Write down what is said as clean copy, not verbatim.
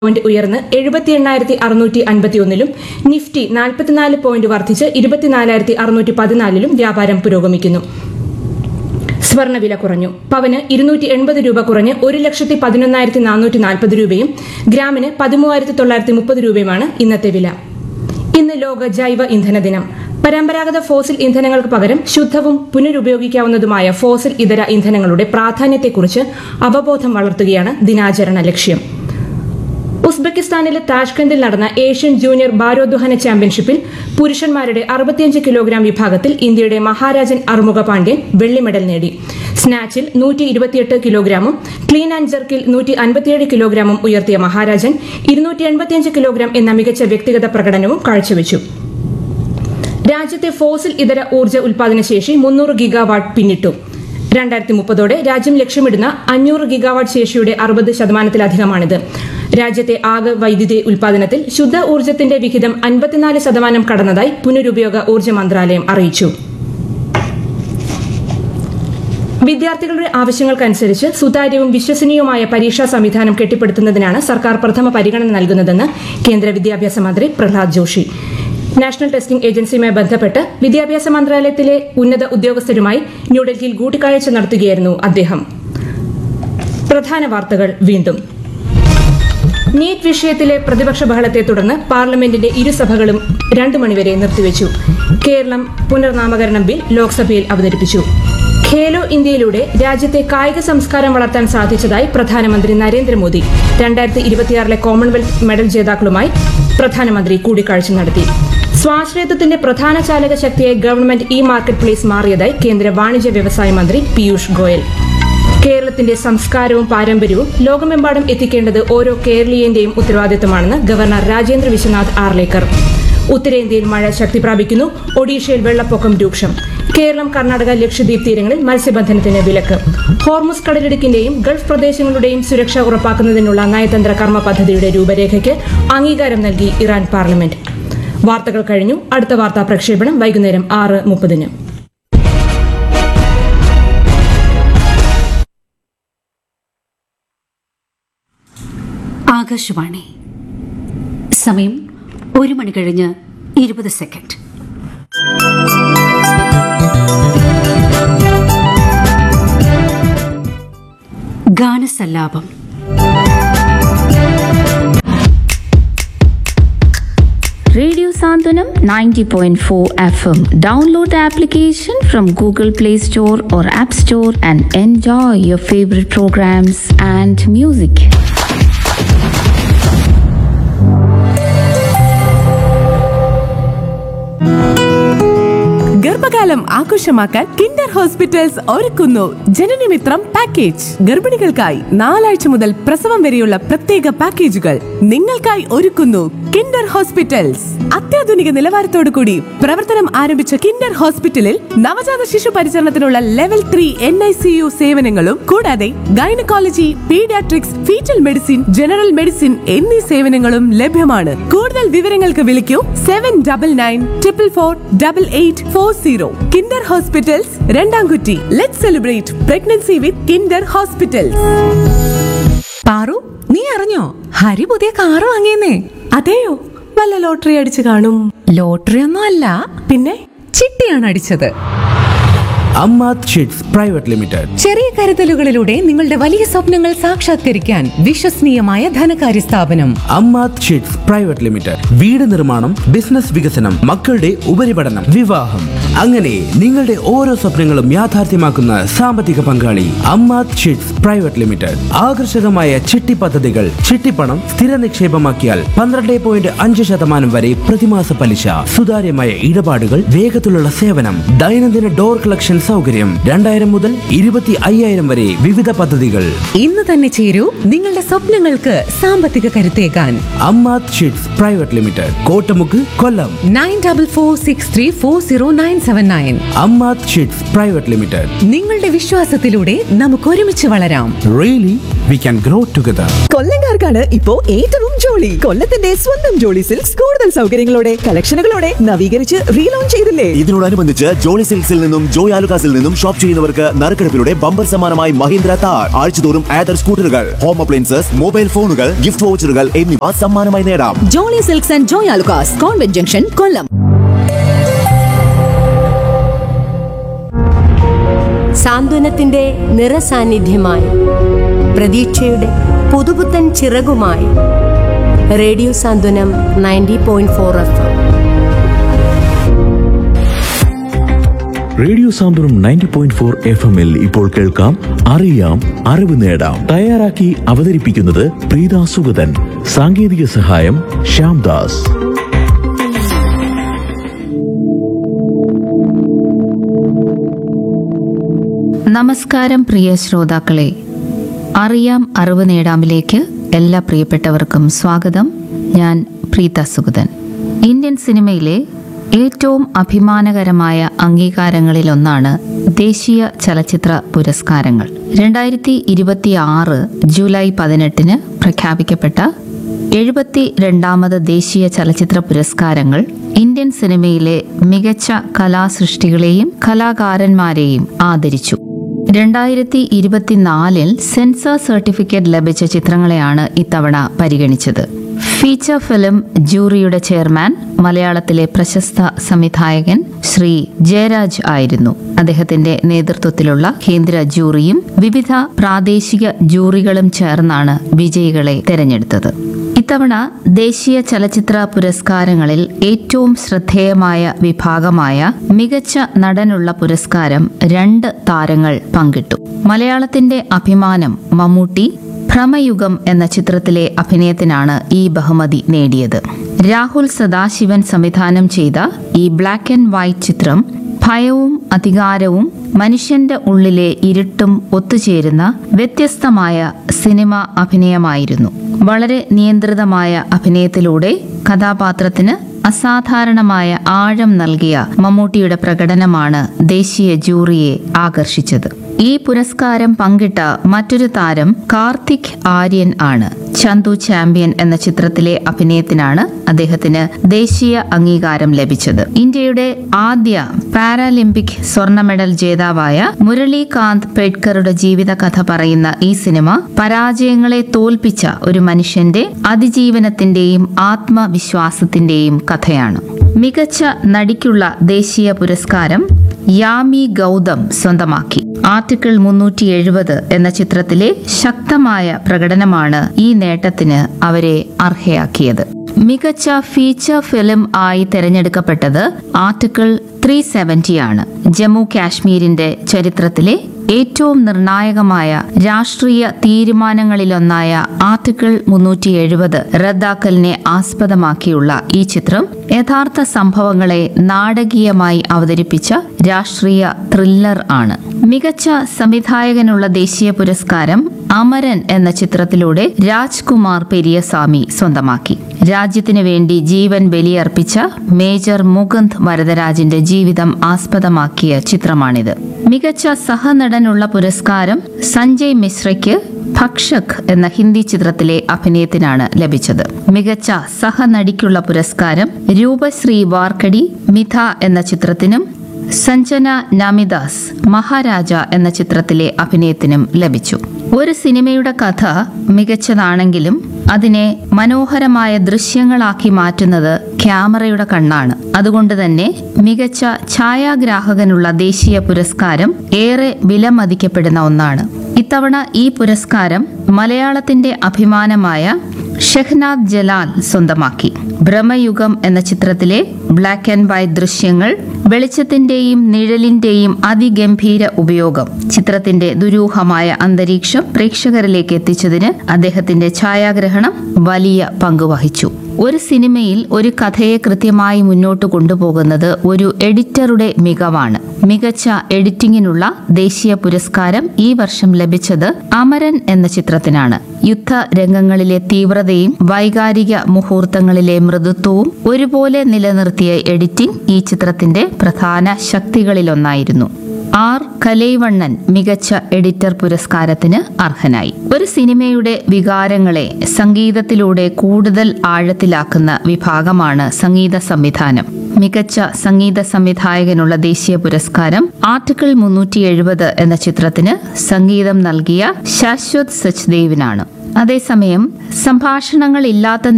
Point ഉയർന്ന് 78,651-ലും Nifty 44 point വർദ്ധിച്ച് 24,614-ലും വ്യാപാരം പുരോഗമിക്കുന്നു. സ്വർണ്ണവില കുറഞ്ഞു. പവന് 280 രൂപ കുറഞ്ഞ് 1,11,440 രൂപയും ഗ്രാമിന് 13,930 രൂപയുമാണ് ഇന്നത്തെ വില. ഇന്ന് ലോക ജൈവ ഇന്ധന ദിനം. പരമ്പരാഗത ഫോസിൽ ഇന്ധനങ്ങൾക്ക് പകരം ശുദ്ധവും പുനരുപയോഗിക്കാവുന്നതുമായ ഫോസിൽ ഇതര ഇന്ധനങ്ങളുടെ പ്രാധാന്യത്തെക്കുറിച്ച് അവബോധം വളർത്തുകയാണ് ദിനാചരണ ലക്ഷ്യം. ഉസ്ബെക്കിസ്ഥാനിലെ താഷ്കന്തിൽ നടന്ന ഏഷ്യൻ ജൂനിയർ ഭാരോദ്വഹന ചാമ്പ്യൻഷിപ്പിൽ പുരുഷന്മാരുടെ 65 കിലോഗ്രാം വിഭാഗത്തിൽ ഇന്ത്യയുടെ മഹാരാജൻ അർമുഖ പാണ്ഡ്യൻ വെള്ളി മെഡൽ നേടി. സ്നാച്ചിൽ 128 കിലോഗ്രാമും ക്ലീൻ ആൻഡ് ജർക്കിൽ 157 കിലോഗ്രാമും ഉയർത്തിയ മഹാരാജൻ 285 കിലോഗ്രാം എന്ന മികച്ച വ്യക്തിഗത പ്രകടനവും കാഴ്ചവെച്ചു. രാജ്യത്തെ ഫോസിൽ ഇതര ഊർജ്ജ ഉൽപാദന ശേഷി 300 ഗിഗാവാട്ട് പിന്നിട്ടു. 2030 രാജ്യം ലക്ഷ്യമിടുന്ന 500 ഗിഗാവാട്ട് ശേഷിയുടെ 60%-ലധികമാണിത്. രാജ്യത്തെ ആകെ വൈദ്യുതി ഉൽപാദനത്തിൽ ശുദ്ധ ഊർജ്ജത്തിന്റെ വിഹിതം 54% കടന്നതായി പുനരുപയോഗ ഊർജ്ജ മന്ത്രാലയം അറിയിച്ചു. വിദ്യാർത്ഥികളുടെ ആവശ്യങ്ങൾക്കനുസരിച്ച് സുതാര്യവും വിശ്വസനീയവുമായ പരീക്ഷാ സംവിധാനം കെട്ടിപ്പടുക്കുന്നതിനാണ് സർക്കാർ പ്രഥമ പരിഗണന നൽകുന്നതെന്ന് കേന്ദ്ര വിദ്യാഭ്യാസ മന്ത്രി പ്രഹ്ലാദ് ജോഷി. നാഷണൽ ടെസ്റ്റിംഗ് ഏജൻസിയുമായി ബന്ധപ്പെട്ട് വിദ്യാഭ്യാസ മന്ത്രാലയത്തിലെ ഉന്നത ഉദ്യോഗസ്ഥരുമായി ന്യൂഡൽഹിയിൽ കൂടിക്കാഴ്ച നടത്തുകയായിരുന്നു അദ്ദേഹം. പ്രധാന വാർത്തകൾ വീണ്ടും. നീറ്റ് വിഷയത്തിലെ പ്രതിപക്ഷ ബഹളത്തെ തുടർന്ന് പാർലമെന്റിന്റെ ഇരുസഭകളും 2 മണിവരെ നിർത്തിവച്ചു. കേരളം പുനർനാമകരണം ബിൽ ലോക്സഭയിൽ അവതരിപ്പിച്ചു. ഖേലോ ഇന്ത്യയിലൂടെ രാജ്യത്തെ കായിക സംസ്കാരം വളർത്താൻ സാധിച്ചതായി പ്രധാനമന്ത്രി നരേന്ദ്രമോദി. 2026 കോമൺവെൽത്ത് മെഡൽ ജേതാക്കളുമായി പ്രധാനമന്ത്രി കൂടിക്കാഴ്ച നടത്തി. സ്വാശ്രയത്വത്തിന്റെ പ്രധാന ചാലക ശക്തിയായി ഗവൺമെന്റ് ഇ മാർക്കറ്റ് പ്ലേസ് മാറിയതായി കേന്ദ്ര വാണിജ്യ വ്യവസായ മന്ത്രി പീയൂഷ് ഗോയൽ. കേരളത്തിന്റെ സംസ്കാരവും പാരമ്പര്യവും ലോകമെമ്പാടും എത്തിക്കേണ്ടത് ഓരോ കേരളീയന്റെയും ഉത്തരവാദിത്തമാണെന്ന് ഗവർണർ രാജേന്ദ്ര വിശ്വനാഥ് ആർലേക്കർ. ഉത്തരേന്ത്യയിൽ മഴ ശക്തി പ്രാപിക്കുന്നു. ഒഡീഷയിൽ വെള്ളപ്പൊക്കം രൂക്ഷം. കേരളം, കർണാടക, ലക്ഷദ്വീപ് തീരങ്ങളിൽ മത്സ്യബന്ധനത്തിന് വിലക്ക്. ഹോർമുസ് കടലിടുക്കിന്റെയും ഗൾഫ് പ്രദേശങ്ങളുടെയും സുരക്ഷ ഉറപ്പാക്കുന്നതിനുള്ള നയതന്ത്ര കർമ്മ പദ്ധതിയുടെ രൂപരേഖയ്ക്ക് അംഗീകാരം നൽകി ഇറാൻ പാർലമെന്റ്. വാർത്തകൾ കഴിഞ്ഞു. അടുത്ത വാർത്താ പ്രക്ഷേപണം വൈകുന്നേരം 6:30. ആകാശവാണി. സമയം 1 മണി കഴിഞ്ഞ് 20 second. ഗാനസല്ലാപം. Radio Santanam 90.4 FM. Download the application from Google Play Store or App Store and enjoy your favorite programs and music. ഗർഭകാലം ആഘോഷമാക്കാൻ കിൻഡർ ഹോസ്പിറ്റൽസ് ഒരുക്കുന്നു ജനനമിത്രം പാക്കേജ്. ഗർഭിണികൾക്കായി 4 ആഴ്ച മുതൽ പ്രസവം വരെയുള്ള പ്രത്യേക പാക്കേജുകൾ നിങ്ങൾക്കായി ഒരുക്കുന്നു കിൻഡർ ഹോസ്പിറ്റൽസ്. അത്യാധുനിക നിലവാരത്തോടു കൂടി പ്രവർത്തനം ആരംഭിച്ച കിൻഡർ ഹോസ്പിറ്റലിൽ നവജാത ശിശു പരിചരണത്തിനുള്ള ലെവൽ 3 NICU സേവനങ്ങളും കൂടാതെ gynaecology, paediatrics, fetal medicine, general medicine എന്നീ സേവനങ്ങളും ലഭ്യമാണ്. കൂടുതൽ വിവരങ്ങൾക്ക് വിളിക്കൂ 7994448840. Kinder hospitals, രണ്ടാംകുറ്റി. Let's celebrate pregnancy with Kinder hospitals. Paru, നീ അറിഞ്ഞോ ഹരി പുതിയ കാറ് വാങ്ങിയെന്നേ? അതെയോ? വല്ല ലോട്ടറി അടിച്ചു കാണും. ലോട്ടറി ഒന്നും അല്ല, പിന്നെ ചിട്ടിയാണ് അടിച്ചത്. Ammath sheets private limited. ചെറിയ കരുതലുകളിലൂടെ നിങ്ങളുടെ വലിയ സ്വപ്നങ്ങൾ സാക്ഷാത്കരിക്കാൻ വിശ്വസനീയമായ ധനകാര്യ സ്ഥാപനം അമ്മാത് ഷീറ്റ്സ് പ്രൈവറ്റ് ലിമിറ്റഡ്. വീട് നിർമ്മാണം, ബിസിനസ് വികസനം, മക്കളുടെ ഉപരിപഠനം, വിവാഹം, അങ്ങനെ നിങ്ങളുടെ ഓരോ സ്വപ്നങ്ങളും യാഥാർത്ഥ്യമാക്കുന്ന സാമ്പത്തിക പങ്കാളി അമ്മാത് ഷീറ്റ്സ് പ്രൈവറ്റ് ലിമിറ്റഡ്. ആകർഷകമായ ചിട്ടി പദ്ധതികൾ. ചിട്ടിപ്പണം സ്ഥിര നിക്ഷേപമാക്കിയാൽ 12.5% വരെ പ്രതിമാസ പലിശ. സുതാര്യമായ ഇടപാടുകൾ, വേഗത്തിലുള്ള സേവനം, ദൈനംദിന ഡോർ കളക്ഷൻ സൗകര്യം. 2000 മുതൽ 25,000 വരെ വിവിധ പദ്ധതികൾ. ഇന്ന് തന്നെ ചേരൂ നിങ്ങളുടെ സ്വപ്നങ്ങൾക്ക് സാമ്പത്തിക കരുത്തേകാൻ. Ammath sheets private limited, Kottamukku, കൊല്ലം. 9446340979. Ammath sheets private limited. നിങ്ങളുടെ വിശ്വാസത്തിലൂടെ നമുക്ക് ഒരുമിച്ച് വളരാം. Really we can grow together. കൊല്ലംകാർക്കാണ് ഇപ്പോ ഏറ്റവും ജോളി. കൊല്ലത്തിന്റെ സ്വന്തം ജോളി സിൽക്സ് കൂടുതൽ സൗകര്യങ്ങളോടെ കളക്ഷനുകളോടെ നവീകരിച്ച് റീലോഞ്ച് ചെയ്തില്ലേ? ഇതിനോടനുബന്ധിച്ച് ജോളി സിൽക്സിൽ നിന്നും ജോയ് ആലുകാസിൽ നിന്നും ഷോപ്പ് ചെയ്യുന്നവർക്ക് നറുക്കെടുപ്പിലൂടെ ബമ്പർ സമ്മാനമായി മഹീന്ദ്ര താർ, ആഴ്ചതോറും ആദർ സ്കൂട്ടറുകൾ, ഹോം അപ്ലയൻസസ്, മൊബൈൽ ഫോണുകൾ, ഗിഫ്റ്റ് വൗച്ചറുകൾ എന്നിവ സമ്മാനമായി നേടാം. Jolly silks and Joy Alukkas, convent junction, കൊല്ലം. സാന്ത്വനത്തിന്റെ നിറസാന്നിധ്യമായി, പ്രതീക്ഷയുടെ പുതുപുത്തൻ ചിറകുമായി റേഡിയോ സാന്ത്വനം 90.4 FM. റേഡിയോ സാന്ത്വനം 90.4 FM-ൽ ഇപ്പോൾ കേൾക്കാം അറിയാം അറിവ് നേടാം. തയ്യാറാക്കി അവതരിപ്പിക്കുന്നത് പ്രീത സുഗതൻ. സാങ്കേതിക സഹായം ശ്യാംദാസ്. നമസ്കാരം പ്രിയ ശ്രോതാക്കളെ, അറിയാം അറിവ് നേടാമിലേക്ക് എല്ലാ പ്രിയപ്പെട്ടവർക്കും സ്വാഗതം. ഞാൻ പ്രീത സുഗതൻ. ഇന്ത്യൻ സിനിമയിലെ ഏറ്റവും അഭിമാനകരമായ അംഗീകാരങ്ങളിലൊന്നാണ് ദേശീയ ചലച്ചിത്ര പുരസ്കാരങ്ങൾ. 2026 ജൂലൈ 18 പ്രഖ്യാപിക്കപ്പെട്ട 72ാമത് ദേശീയ ചലച്ചിത്ര പുരസ്കാരങ്ങൾ ഇന്ത്യൻ സിനിമയിലെ മികച്ച കലാസൃഷ്ടികളെയും കലാകാരന്മാരെയും ആദരിച്ചു. 2024 സെൻസർ സർട്ടിഫിക്കറ്റ് ലഭിച്ച ചിത്രങ്ങളെയാണ് ഇത്തവണ പരിഗണിച്ചത്. ഫീച്ചർ ഫിലിം ജൂറിയുടെ ചെയർമാൻ മലയാളത്തിലെ പ്രശസ്ത സംവിധായകൻ ശ്രീ ജയരാജ് ആയിരുന്നു. അദ്ദേഹത്തിന്റെ നേതൃത്വത്തിലുള്ള കേന്ദ്ര ജൂറിയും വിവിധ പ്രാദേശിക ജൂറികളും ചേർന്നാണ് വിജയികളെ തെരഞ്ഞെടുത്തത്. ഇത്തവണ ദേശീയ ചലച്ചിത്ര പുരസ്കാരങ്ങളിൽ ഏറ്റവും ശ്രദ്ധേയമായ വിഭാഗമായ മികച്ച നടനുള്ള പുരസ്കാരം 2 താരങ്ങൾ പങ്കിട്ടു. മലയാളത്തിന്റെ അഭിമാനം മമ്മൂട്ടി ഭ്രമയുഗം എന്ന ചിത്രത്തിലെ അഭിനയത്തിനാണ് ഈ ബഹുമതി നേടിയത്. രാഹുൽ സദാശിവൻ സംവിധാനം ചെയ്ത ഈ ബ്ലാക്ക് ആൻഡ് വൈറ്റ് ചിത്രം ഭയവും അധികാരവും മനുഷ്യന്റെ ഉള്ളിലെ ഇരുട്ടും ഒത്തുചേരുന്ന വ്യത്യസ്തമായ സിനിമ അഭിനയമായിരുന്നു. വളരെ നിയന്ത്രിതമായ അഭിനയത്തിലൂടെ കഥാപാത്രത്തിന് അസാധാരണമായ ആഴം നൽകിയ മമ്മൂട്ടിയുടെ പ്രകടനമാണ് ദേശീയ ജൂറിയെ ആകർഷിച്ചത്. ഈ പുരസ്കാരം പങ്കിട്ട മറ്റൊരു താരം കാർത്തിക് ആര്യൻ ആണ്. ചന്തു ചാമ്പ്യൻ എന്ന ചിത്രത്തിലെ അഭിനയത്തിനാണ് അദ്ദേഹത്തിന് ദേശീയ അംഗീകാരം ലഭിച്ചത്. ഇന്ത്യയുടെ ആദ്യ പാരാലിമ്പിക് സ്വർണ്ണ മെഡൽ ജേതാവായ മുരളീകാന്ത് പേഡ്കറുടെ ജീവിത കഥ പറയുന്ന ഈ സിനിമ പരാജയങ്ങളെ തോൽപ്പിച്ച ഒരു മനുഷ്യന്റെ അതിജീവനത്തിന്റെയും ആത്മവിശ്വാസത്തിന്റെയും കഥയാണ്. മികച്ച നടിക്കുള്ള ദേശീയ പുരസ്കാരം യാമി ഗൗതം സ്വന്തമാക്കി. ആർട്ടിക്കിൾ 370 എന്ന ചിത്രത്തിലെ ശക്തമായ പ്രകടനമാണ് ഈ നേട്ടത്തിന് അവരെ അർഹയാക്കിയത്. മികച്ച ഫീച്ചർ ഫിലിം ആയി തെരഞ്ഞെടുക്കപ്പെട്ടത് ആർട്ടിക്കിൾ 370 ആണ്. ജമ്മു കാശ്മീരിന്റെ ചരിത്രത്തിലെ ഏറ്റവും നിർണായകമായ രാഷ്ട്രീയ തീരുമാനങ്ങളിലൊന്നായ ആർട്ടിക്കിൾ 370 റദ്ദാക്കലിനെ ആസ്പദമാക്കിയുള്ള ഈ ചിത്രം യഥാർത്ഥ സംഭവങ്ങളെ നാടകീയമായി അവതരിപ്പിച്ച രാഷ്ട്രീയ ത്രില്ലർ ആണ്. മികച്ച സംവിധായകനുള്ള ദേശീയ പുരസ്കാരം അമരൻ എന്ന ചിത്രത്തിലൂടെ രാജ്കുമാർ പെരിയസ്വാമി സ്വന്തമാക്കി. രാജ്യത്തിനു വേണ്ടി ജീവൻ ബലിയർപ്പിച്ച മേജർ മുകുന്ദ് വരദരാജിന്റെ ജീവിതം ആസ്പദമാക്കിയ ചിത്രമാണിത്. മികച്ച സഹനടനുള്ള പുരസ്കാരം സഞ്ജയ് മിശ്രയ്ക്ക് ഭക്ഷക് എന്ന ഹിന്ദി ചിത്രത്തിലെ അഭിനയത്തിനാണ് ലഭിച്ചത്. മികച്ച സഹനടിക്കുള്ള പുരസ്കാരം രൂപശ്രീ വാർക്കടി മിഥ എന്ന ചിത്രത്തിനും സഞ്ജന നാമിദാസ് മഹാരാജ എന്ന ചിത്രത്തിലെ അഭിനയത്തിനും ലഭിച്ചു. ഒരു സിനിമയുടെ കഥ മികച്ചതാണെങ്കിലും അതിനെ മനോഹരമായ ദൃശ്യങ്ങളാക്കി മാറ്റുന്നത് ക്യാമറയുടെ കണ്ണാണ്. അതുകൊണ്ട് തന്നെ മികച്ച ഛായാഗ്രാഹകനുള്ള ദേശീയ പുരസ്കാരം ഏറെ വിലമതിക്കപ്പെടുന്ന ഒന്നാണ്. ഇത്തവണ ഈ പുരസ്കാരം മലയാളത്തിന്റെ അഭിമാനമായ ഷെഹ്നാദ് ജലാൽ സ്വന്തമാക്കി. ഭ്രമയുഗം എന്ന ചിത്രത്തിലെ ബ്ലാക്ക് ആൻഡ് വൈറ്റ് ദൃശ്യങ്ങൾ, വെളിച്ചത്തിന്റെയും നിഴലിന്റെയും അതിഗംഭീര ഉപയോഗം, ചിത്രത്തിന്റെ ദുരൂഹമായ അന്തരീക്ഷം പ്രേക്ഷകരിലേക്ക് എത്തിച്ചതിന് അദ്ദേഹത്തിന്റെ ഛായാഗ്രഹണം വലിയ പങ്കുവഹിച്ചു. ഒരു സിനിമയിൽ ഒരു കഥയെ കൃത്യമായി മുന്നോട്ട് കൊണ്ടുപോകുന്നത് ഒരു എഡിറ്ററുടെ മികവാണ്. മികച്ച എഡിറ്റിംഗിനുള്ള ദേശീയ പുരസ്കാരം ഈ വർഷം ലഭിച്ചത് അമരൻ എന്ന ചിത്രത്തിനാണ്. യുദ്ധരംഗങ്ങളിലെ തീവ്രതയും വൈകാരിക മുഹൂർത്തങ്ങളിലെ മൃദുത്വവും ഒരുപോലെ നിലനിർത്തിയ എഡിറ്റിംഗ് ഈ ചിത്രത്തിന്റെ പ്രധാന ശക്തികളിലൊന്നായിരുന്നു. ആർ കലൈവണ്ണൻ മികച്ച എഡിറ്റർ പുരസ്കാരത്തിന് അർഹനായി. ഒരു സിനിമയുടെ വികാരങ്ങളെ സംഗീതത്തിലൂടെ കൂടുതൽ ആഴത്തിലാക്കുന്ന വിഭാഗമാണ് സംഗീത സംവിധാനം. മികച്ച സംഗീത സംവിധായകനുള്ള ദേശീയ പുരസ്കാരം ആർട്ടിക്കിൾ 370 എന്ന ചിത്രത്തിന് സംഗീതം നൽകിയ ശാശ്വത് സച്ദേവിനാണ്. അതേസമയം സംഭാഷണങ്ങളില്ലാത്ത